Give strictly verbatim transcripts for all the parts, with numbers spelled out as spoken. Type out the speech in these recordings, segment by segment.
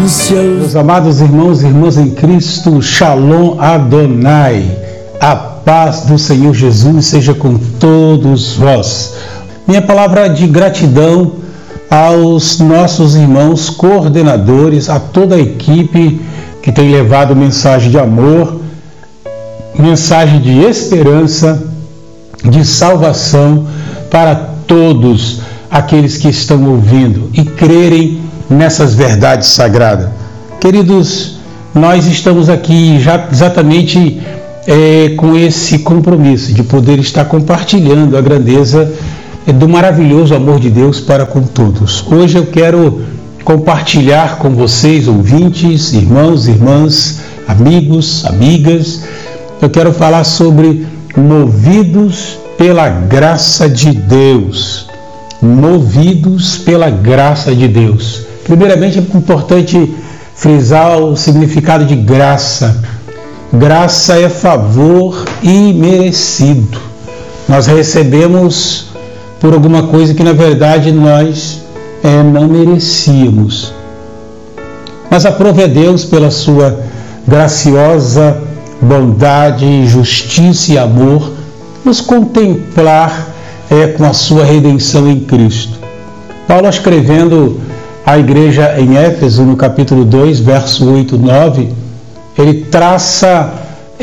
Meus amados irmãos e irmãs em Cristo, Shalom Adonai, a paz do Senhor Jesus seja com todos vós. Minha palavra de gratidão aos nossos irmãos coordenadores, a toda a equipe que tem levado mensagem de amor, mensagem de esperança, de salvação para todos aqueles que estão ouvindo e crerem nessas verdades sagradas. Queridos, nós estamos aqui já exatamente é, com esse compromisso de poder estar compartilhando a grandeza do maravilhoso amor de Deus para com todos. Hoje eu quero compartilhar com vocês, ouvintes, irmãos, irmãs, amigos, amigas, eu quero falar sobre movidos pela graça de Deus. Movidos pela graça de Deus. Primeiramente, é importante frisar o significado de graça. Graça é favor imerecido. Nós recebemos por alguma coisa que, na verdade, nós é, não merecíamos. Mas aprove a Deus pela sua graciosa bondade, justiça e amor, nos contemplar é, com a sua redenção em Cristo. Paulo, escrevendo à igreja em Éfeso, no capítulo dois, verso oito e nove, ele traça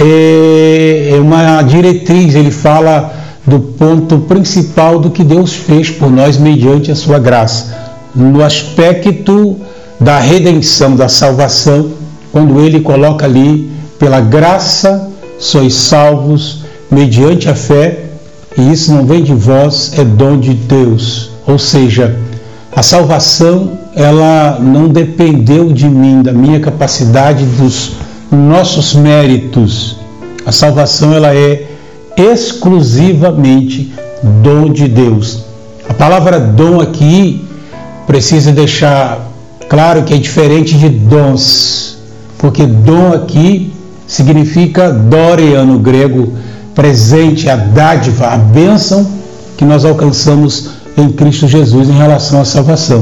é, uma diretriz, ele fala do ponto principal do que Deus fez por nós mediante a sua graça, no aspecto da redenção, da salvação, quando ele coloca ali, pela graça sois salvos mediante a fé, e isso não vem de vós, é dom de Deus. Ou seja, a salvação, ela não dependeu de mim, da minha capacidade, dos nossos méritos. A salvação, ela é exclusivamente dom de Deus. A palavra dom aqui precisa deixar claro que é diferente de dons, porque dom aqui significa dorea no grego, presente, a dádiva, a bênção que nós alcançamos em Cristo Jesus em relação à salvação.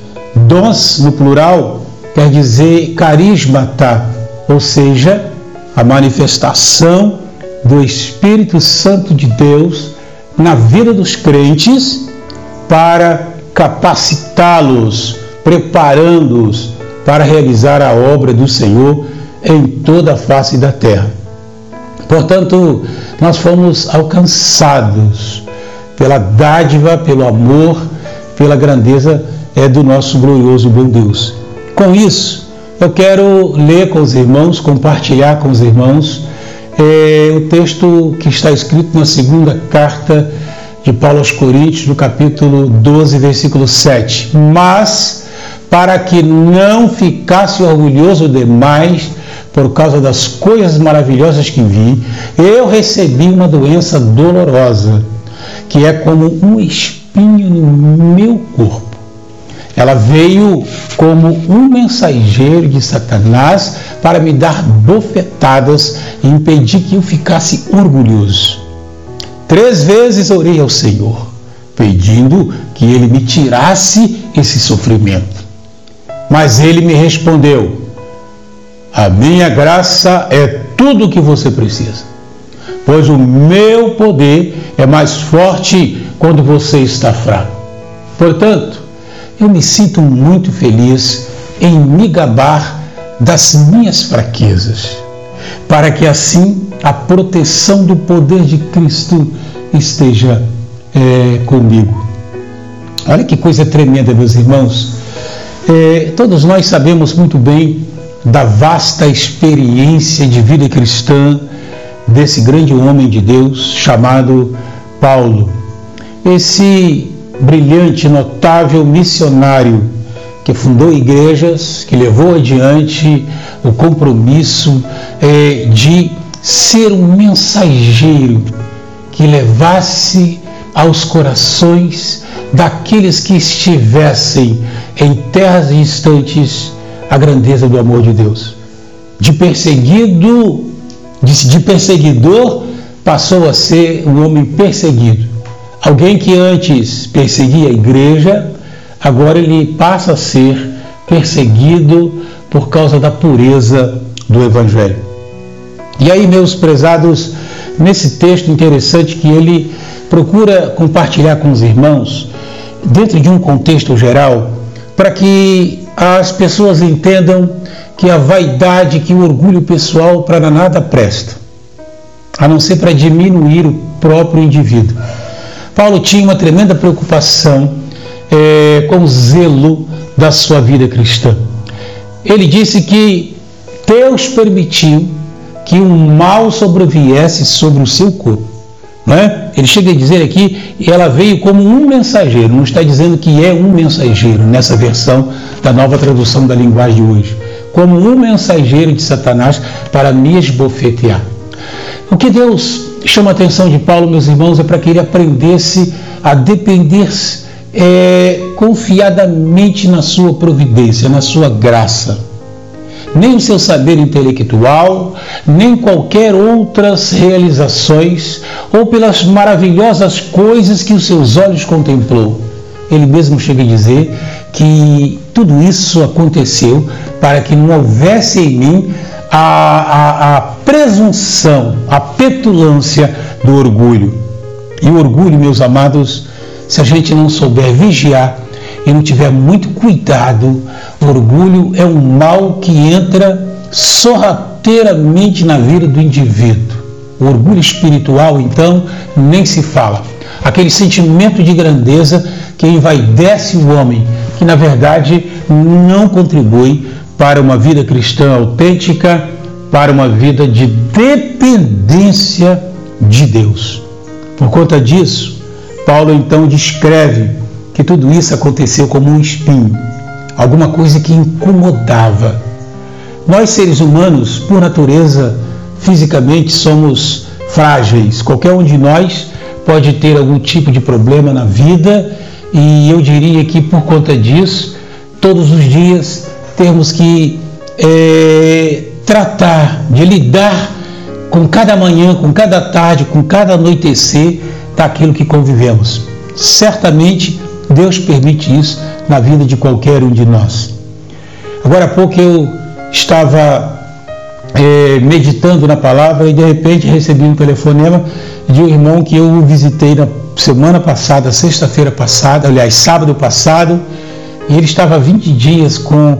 Dons, no plural, quer dizer carismata, ou seja, a manifestação do Espírito Santo de Deus na vida dos crentes para capacitá-los, preparando-os para realizar a obra do Senhor em toda a face da terra. Portanto, nós fomos alcançados pela dádiva, pelo amor, pela grandeza é, do nosso glorioso bom Deus. Com isso, eu quero ler com os irmãos, compartilhar com os irmãos é, o texto que está escrito na segunda carta de Paulo aos Coríntios, no capítulo doze, versículo sete. Mas, para que não ficasse orgulhoso demais por causa das coisas maravilhosas que vi, eu recebi uma doença dolorosa, que é como um espinho no meu corpo. Ela veio como um mensageiro de Satanás para me dar bofetadas e impedir que eu ficasse orgulhoso. Três vezes orei ao Senhor, pedindo que Ele me tirasse esse sofrimento. Mas Ele me respondeu: a minha graça é tudo o que você precisa, pois o meu poder é mais forte quando você está fraco. Portanto, eu me sinto muito feliz em me gabar das minhas fraquezas, para que assim a proteção do poder de Cristo esteja é, comigo. Olha que coisa tremenda, meus irmãos. É, todos nós sabemos muito bem da vasta experiência de vida cristã desse grande homem de Deus chamado Paulo. Esse brilhante, notável missionário que fundou igrejas, que levou adiante o compromisso é, de ser um mensageiro que levasse aos corações daqueles que estivessem em terras distantes a grandeza do amor de Deus. De perseguido, de, de perseguidor, passou a ser um homem perseguido. Alguém que antes perseguia a igreja, agora ele passa a ser perseguido por causa da pureza do Evangelho. E aí, meus prezados, nesse texto interessante que ele procura compartilhar com os irmãos, dentro de um contexto geral, para que as pessoas entendam que a vaidade, que o orgulho pessoal para nada presta, a não ser para diminuir o próprio indivíduo. Paulo tinha uma tremenda preocupação é, com o zelo da sua vida cristã. Ele disse que Deus permitiu que um mal sobreviesse sobre o seu corpo. Não é? Ele chega a dizer aqui, e ela veio como um mensageiro, não está dizendo que é um mensageiro nessa versão da nova tradução da linguagem de hoje, como um mensageiro de Satanás para me esbofetear. O que Deus chama a atenção de Paulo, meus irmãos, é para que ele aprendesse a depender é, confiadamente na sua providência, na sua graça. Nem o seu saber intelectual, nem qualquer outras realizações, ou pelas maravilhosas coisas que os seus olhos contemplou. Ele mesmo chega a dizer que tudo isso aconteceu para que não houvesse em mim a, a, a presunção, a petulância do orgulho. E o orgulho, meus amados, se a gente não souber vigiar e não tiver muito cuidado, o orgulho é um mal que entra sorrateiramente na vida do indivíduo. O orgulho espiritual, então, nem se fala. Aquele sentimento de grandeza que envaidece o homem, que na verdade não contribui para uma vida cristã autêntica, para uma vida de dependência de Deus. Por conta disso, Paulo então descreve que tudo isso aconteceu como um espinho, alguma coisa que incomodava. Nós, seres humanos, por natureza, fisicamente somos frágeis. Qualquer um de nós pode ter algum tipo de problema na vida, e eu diria que por conta disso, todos os dias temos que é, tratar de lidar com cada manhã, com cada tarde, com cada anoitecer daquilo que convivemos. Certamente Deus permite isso na vida de qualquer um de nós. Agora há pouco eu estava é, meditando na palavra e de repente recebi um telefonema de um irmão que eu visitei na semana passada, sexta-feira passada, aliás, sábado passado, e ele estava há vinte dias com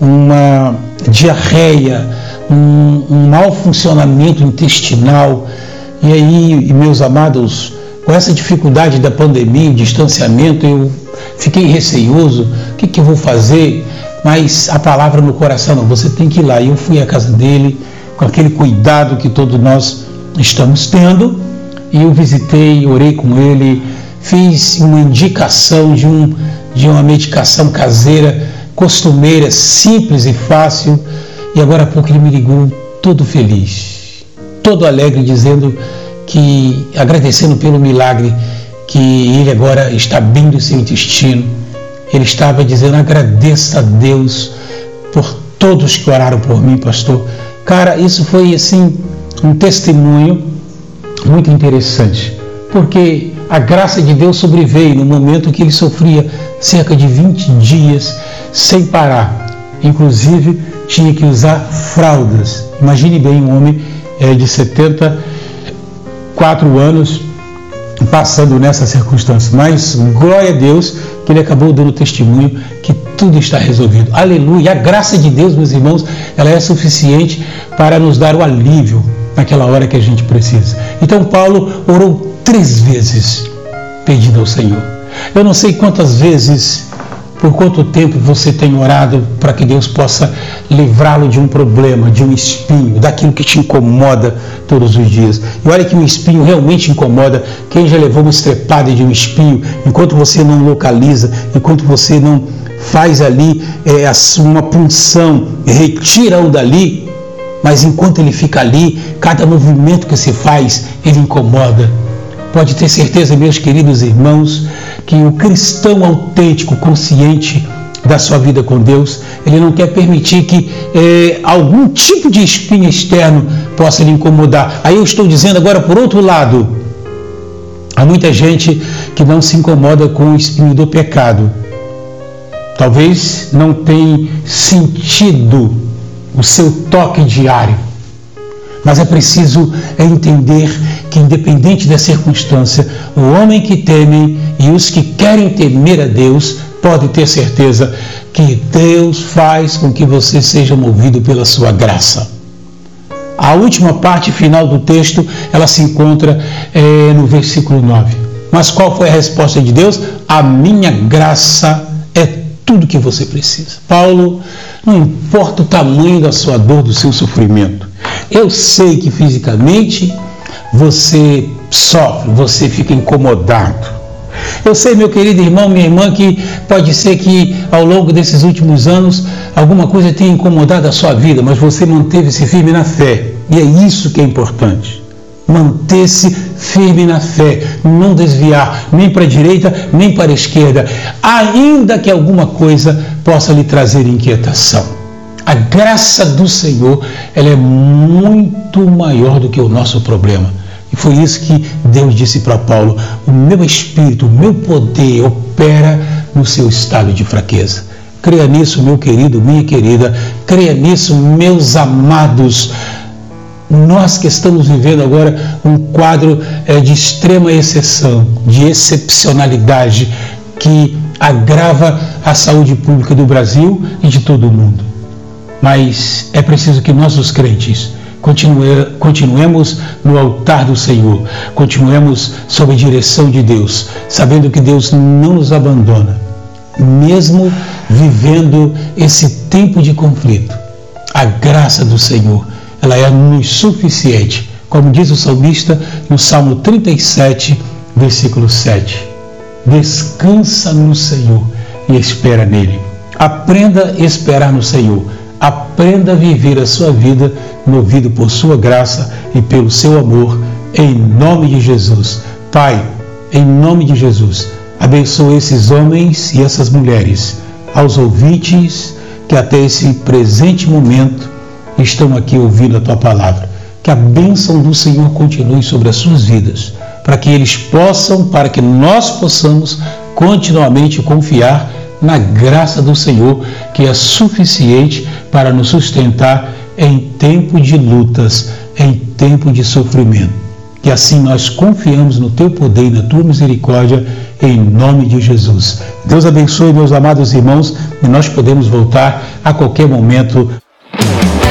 uma diarreia, um, um mau funcionamento intestinal. E aí, meus amados, com essa dificuldade da pandemia, o distanciamento, eu fiquei receioso. O que, que eu vou fazer? Mas a palavra no coração, não, você tem que ir lá. E eu fui à casa dele, com aquele cuidado que todos nós estamos tendo, e eu visitei, orei com ele, fiz uma indicação de, um, de uma medicação caseira, costumeira, simples e fácil, e agora há pouco ele me ligou todo feliz, todo alegre, dizendo que, agradecendo pelo milagre, que ele agora está bem do seu intestino. Ele estava dizendo, agradeça a Deus por todos que oraram por mim, pastor. Cara, isso foi assim um testemunho muito interessante, porque a graça de Deus sobreveio no momento que ele sofria cerca de vinte dias sem parar. Inclusive, tinha que usar fraldas. Imagine bem um homem é, de setenta e quatro anos passando nessa circunstância. Mas, glória a Deus, que ele acabou dando testemunho que tudo está resolvido. Aleluia! A graça de Deus, meus irmãos, ela é suficiente para nos dar o alívio naquela hora que a gente precisa. Então, Paulo orou três vezes pedindo ao Senhor. Eu não sei quantas vezes, por quanto tempo você tem orado para que Deus possa livrá-lo de um problema, de um espinho, daquilo que te incomoda todos os dias. E olha que um espinho realmente incomoda. Quem já levou uma estrepada de um espinho, enquanto você não localiza, enquanto você não faz ali é, uma punção, retira-o dali, mas enquanto ele fica ali, cada movimento que se faz, ele incomoda. Pode ter certeza, meus queridos irmãos, que o cristão autêntico, consciente da sua vida com Deus, ele não quer permitir que eh, algum tipo de espinho externo possa lhe incomodar. Aí eu estou dizendo agora, por outro lado, há muita gente que não se incomoda com o espinho do pecado. Talvez não tenha sentido o seu toque diário, mas é preciso entender que, independente da circunstância, o homem que teme e os que querem temer a Deus podem ter certeza que Deus faz com que você seja movido pela sua graça. A última parte final do texto, ela se encontra é, no versículo nove. Mas qual foi a resposta de Deus? A minha graça é tudo que você precisa. Paulo, não importa o tamanho da sua dor, do seu sofrimento. Eu sei que fisicamente você sofre, você fica incomodado. Eu sei, meu querido irmão, minha irmã, que pode ser que ao longo desses últimos anos alguma coisa tenha incomodado a sua vida, mas você manteve-se firme na fé. E é isso que é importante. Manter-se firme na fé, não desviar nem para a direita, nem para a esquerda, ainda que alguma coisa possa lhe trazer inquietação. A graça do Senhor, ela é muito maior do que o nosso problema. E foi isso que Deus disse para Paulo: o meu espírito, o meu poder opera no seu estado de fraqueza. Creia nisso, meu querido, minha querida, creia nisso, meus amados. Nós que estamos vivendo agora um quadro é, de extrema exceção, de excepcionalidade, que agrava a saúde pública do Brasil e de todo o mundo. Mas é preciso que nós, os crentes, continue, continuemos no altar do Senhor, continuemos sob a direção de Deus, sabendo que Deus não nos abandona, mesmo vivendo esse tempo de conflito. A graça do Senhor, ela é suficiente, como diz o salmista no Salmo trinta e sete, versículo sete. Descansa no Senhor e espera nele. Aprenda a esperar no Senhor. Aprenda a viver a sua vida movido por sua graça e pelo seu amor, em nome de Jesus. Pai, em nome de Jesus, abençoa esses homens e essas mulheres, aos ouvintes que até esse presente momento estão aqui ouvindo a Tua palavra. Que a bênção do Senhor continue sobre as suas vidas, para que eles possam, para que nós possamos continuamente confiar na graça do Senhor, que é suficiente para nos sustentar em tempo de lutas, em tempo de sofrimento. Que assim nós confiamos no Teu poder e na Tua misericórdia, em nome de Jesus. Deus abençoe, meus amados irmãos, e nós podemos voltar a qualquer momento